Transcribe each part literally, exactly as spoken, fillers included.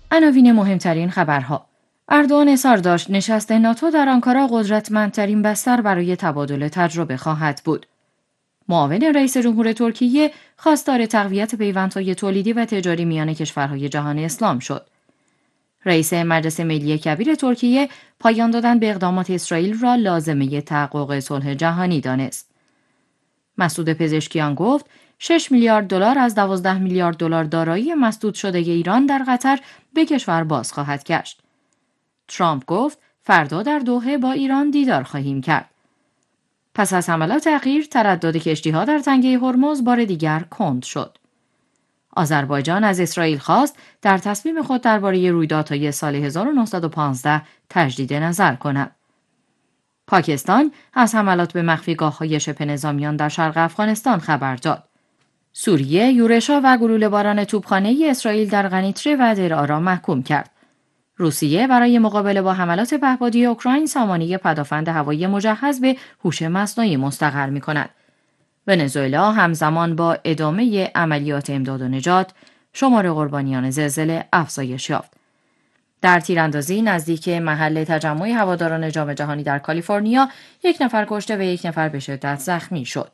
عناوین مهمترین خبرها: اردوغان اظهار داشت نشست ناتو در آنکارا قدرتمندترین بستر برای تبادل تجربه خواهد بود. معاون رئیس جمهور ترکیه خواستار تقویت پیوندهای تولیدی و تجاری میان کشورهای جهان اسلام شد. رئیس مجلس ملی کبیر ترکیه پایان دادن به اقدامات اسرائیل را لازمه تحقق صلح جهانی دانست. مسعود پزشکیان گفت شش میلیارد دلار از دوازده میلیارد دلار دارایی مسدود شده ایران در قطر به کشور باز خواهد گشت. ترامپ گفت فردا در دوحه با ایران دیدار خواهیم کرد. پس از حملات اخیر تردد کشتی‌ها در تنگه هرمز بار دیگر کند شد. آذربایجان از اسرائیل خواست در تصمیم خود درباره رویدادهای سال هزار و نهصد و پانزده تجدید نظر کند. پاکستان از حملات به مخفیگاه‌های شبه نظامیان در شرق افغانستان خبر داد. سوریه یورش‌ها و گلوله‌باران توپخانه‌ای اسرائیل در قنیطره و درعا را محکوم کرد. روسیه برای مقابله با حملات پهپادی اوکراین سامانه پدافند هوایی مجهز به هوش مصنوعی مستقر می‌کند. ونزوئلا همزمان با ادامه عملیات امداد و نجات شمار قربانیان زلزله افزایش یافت. در تیراندازی نزدیک محل تجمع هواداران جام جهانی در کالیفرنیا یک نفر کشته و یک نفر به شدت زخمی شد.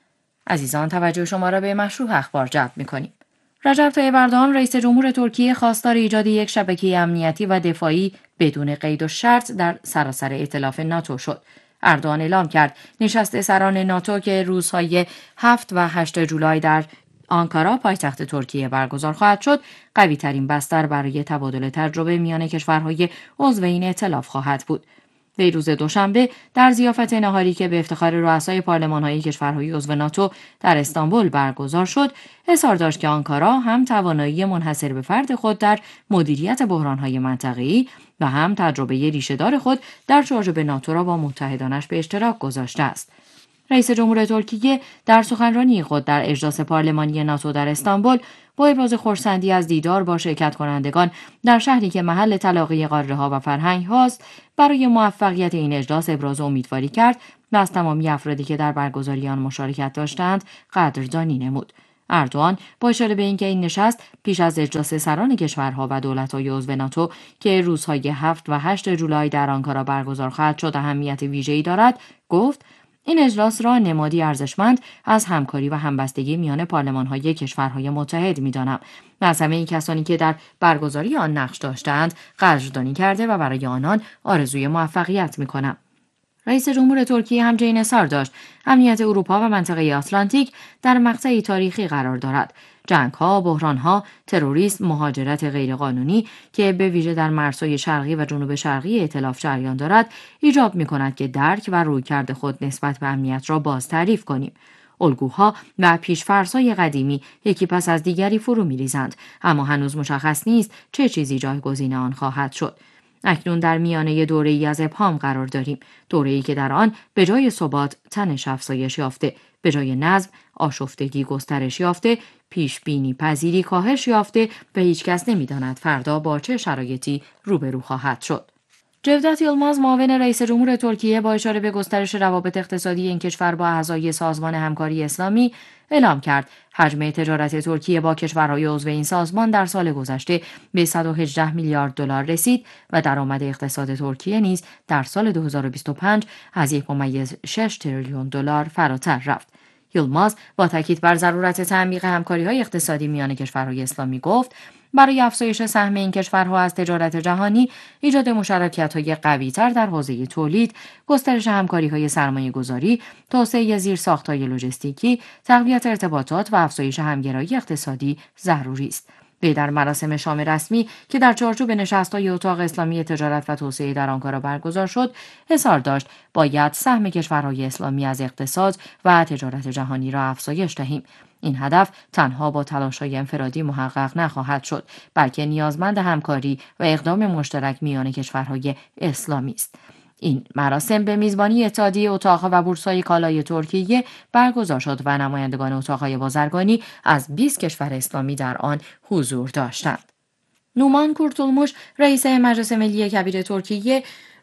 عزیزان توجه شما را به مشروع اخبار جلب می‌کنیم. رجب طیب اردوغان رئیس جمهور ترکیه خواستار ایجاد یک شبکه امنیتی و دفاعی بدون قید و شرط در سراسر ائتلاف ناتو شد. اردوغان اعلام کرد نشست سران ناتو که روزهای هفت و هشت جولای در آنکارا پایتخت ترکیه برگزار خواهد شد، قوی ترین بستر برای تبادل تجربه میان کشورهای عضو این ائتلاف خواهد بود. وی روز دوشنبه در ضیافت نهاری که به افتخار رؤسای پارلمان‌های کشورهای عضو ناتو در استانبول برگزار شد، اظهار داشت که آنکارا هم توانایی منحصر به فرد خود در مدیریت بحران‌های منطقه‌ای و هم تجربه ریشه‌دار خود در چارچوب ناتو را با متحدانش به اشتراک گذاشته است. رئیس جمهور ترکیه در سخنرانی خود در اجلاس پارلمانی ناتو در استانبول با ابراز خرسندی از دیدار با شرکت کنندگان در شهری که محل تلاقی قاره‌ها و فرهنگ هاست برای موفقیت این اجلاس ابراز امیدواری کرد و از تمامی افرادی که در برگزاری آن مشارکت داشتند قدردانی نمود. اردوغان با اشاره به اینکه این نشست پیش از اجلاس سران کشورها و دولت‌های عضو ناتو که روزهای هفت و هشت جولای در آنکارا برگزار خواهد شد اهمیت ویژه‌ای دارد، گفت این اجلاس را نمادی ارزشمند از همکاری و همبستگی میان پارلمان‌های کشورهای متحد می‌دانم و از همه این کسانی که در برگزاری آن نقش داشتند قدردانی کرده و برای آنان آرزوی موفقیت می‌کنم. رئیس جمهور ترکیه همچنین اظهار داشت امنیت اروپا و منطقه آتلانتیک در مقطعی تاریخی قرار دارد. جنگ‌ها، بحران‌ها، تروریسم، مهاجرت غیرقانونی که به ویژه در مرزهای شرقی و جنوب شرقی ائتلاف جریان دارد، ایجاب می‌کند که درک و رویکرد خود نسبت به امنیت را باز تعریف کنیم. الگوها و پیش‌فرض‌های قدیمی یکی پس از دیگری فرو می‌ریزند، اما هنوز مشخص نیست چه چیزی جایگزین آن خواهد شد. اکنون در میانه دوره‌ای از ابهام قرار داریم، دوره‌ای که در آن به جای ثبات تنش افزایش یافته، به جای نظم آشفتگی گسترش یافته، پیش بینی پذیری کاهش یافته و هیچ کس نمی‌داند فردا با چه شرایطی روبرو خواهد شد. جودت یلماز معاون رئیس جمهور ترکیه با اشاره به گسترش روابط اقتصادی این کشور با اعضای سازمان همکاری اسلامی اعلام کرد حجم تجارت ترکیه با کشورهای عضو این سازمان در سال گذشته به صد و هجده میلیارد دلار رسید و درآمد اقتصاد ترکیه نیز در سال دو هزار و بیست و پنج از یک ممیز شش تریلیون دلار فراتر رفت. یلماز با تاکید بر ضرورت تعمیق همکاری‌های اقتصادی میان کشورهای اسلامی گفت برای افزایش سهم این کشورها از تجارت جهانی، ایجاد مشارکت‌های قوی‌تر در حوزه تولید، گسترش همکاری‌های سرمایه‌گذاری، توسعه زیرساخت‌های لوجستیکی، تقویت ارتباطات و افزایش همگرایی اقتصادی ضروری است. وی در مراسم شام رسمی که در چارچوب نشست‌های اتاق اسلامی تجارت و توسعه در آنکارا برگزار شد، اظهار داشت باید سهم کشورهای اسلامی از اقتصاد و تجارت جهانی را افزایش دهیم. این هدف تنها با تلاش‌های انفرادی محقق نخواهد شد، بلکه نیازمند همکاری و اقدام مشترک میان کشورهای اسلامی است. این مراسم به میزبانی اتحادیه اتاق‌ها و بورس‌های کالای ترکیه برگزار شد و نمایندگان اتاق‌های بازرگانی از بیست کشور اسلامی در آن حضور داشتند. نومان کورتولموش رئیس مجلس ملی کبیر ترکیه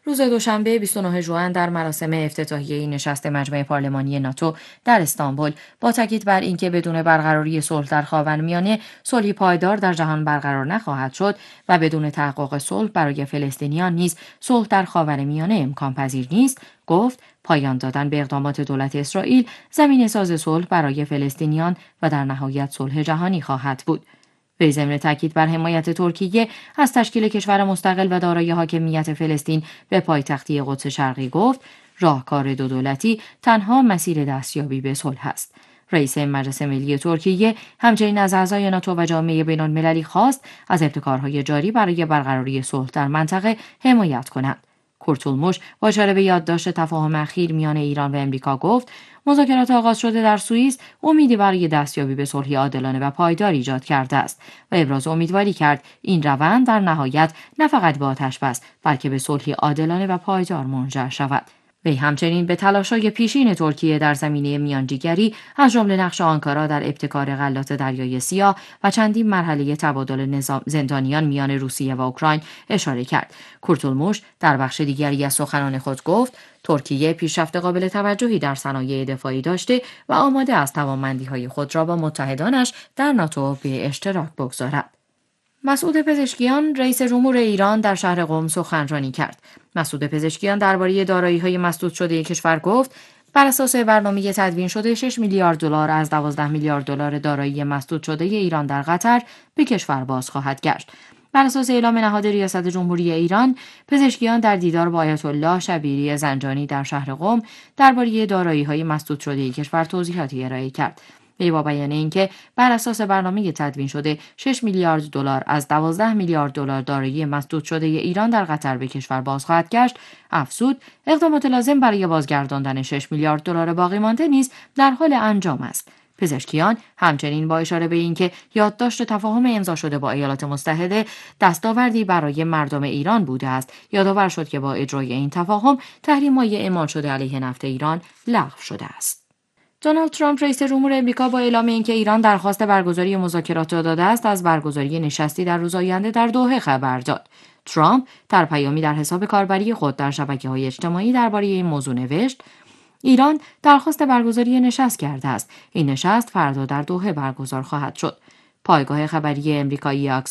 روز دوشنبه بیست و نه ژوئن در مراسم افتتاحیه نشست مجمع پارلمانی ناتو در استانبول با تاکید بر اینکه بدون برقراری صلح در خاورمیانه صلحی پایدار در جهان برقرار نخواهد شد و بدون تحقق صلح برای فلسطینیان نیز صلح در خاورمیانه امکان پذیر نیست، گفت پایان دادن به اقدامات دولت اسرائیل زمینه‌ساز صلح برای فلسطینیان و در نهایت صلح جهانی خواهد بود. وی ضمن تاکید بر حمایت ترکیه از تشکیل کشور مستقل و دارای حاکمیت فلسطین به پایتختی قدس شرقی گفت راهکار دو دولتی تنها مسیر دستیابی به صلح است. رئیس مجلس ملی ترکیه همچنین از اعضای ناتو و جامعه بین‌المللی خواست از ابتکارهای جاری برای برقراری صلح در منطقه حمایت کنند. کورتولموش با اشاره به یادداشت تفاهم اخیر میان ایران و امریکا گفت مذاکرات آغاز شده در سوئیس امیدی برای دستیابی به صلح عادلانه و پایدار ایجاد کرده است و ابراز امیدواری کرد این روند در نهایت نه فقط به آتش‌بس بلکه به صلحی عادلانه و پایدار منجر شود. وی همچنین به تلاش‌های پیشین ترکیه در زمینه میانجیگری از جمله نقش آنکارا در ابتکار غلات دریای سیاه و چندین مرحله تبادل نظام زندانیان میان روسیه و اوکراین اشاره کرد. کورتولموش در بخش دیگری از سخنان خود گفت ترکیه پیشرفت قابل توجهی در صنایع دفاعی داشته و آماده است توانمندی‌های خود را با متحدانش در ناتو به اشتراک بگذارد. مسعود پزشکیان رئیس جمهور ایران در شهر قم سخنرانی کرد. مسعود پزشکیان درباره دارایی‌های مسدود شده کشور گفت بر اساس برنامه تدوین شده شش میلیارد دلار از دوازده میلیارد دلار دارایی مسدود شده ایران در قطر به کشور باز خواهد گشت. بر اساس اعلام نهاد ریاست جمهوری ایران، پزشکیان در دیدار با آیت الله شبیری زنجانی در شهر قم درباره دارایی‌های مسدود شده کشور توضیحاتی ارائه کرد. وی با بیان اینکه بر اساس برنامه تدوین شده شش میلیارد دلار از دوازده میلیارد دلار دارایی مسدود شده ایران در قطر به کشور باز خواهد گشت، افزود اقدامات لازم برای بازگرداندن شش میلیارد دلار باقی مانده نیز در حال انجام است. پزشکیان همچنین با اشاره به اینکه یادداشت تفاهم امضا شده با ایالات متحده دستاوردی برای مردم ایران بوده است، یادآور شد که با اجرای این تفاهم تحریم‌های اعمال شده علیه نفت ایران لغو شده است. دونالد ترامپ رئیس جمهور آمریکا با اعلام اینکه ایران درخواست برگزاری مذاکرات را داده است، از برگزاری نشستی در روز آینده در دوحه خبر داد. ترامپ در پیامی در حساب کاربری خود در شبکه‌های اجتماعی درباره این موضوع نوشت: ایران درخواست برگزاری نشست کرده است. این نشست فردا در دوحه برگزار خواهد شد. پایگاه خبری آمریکایی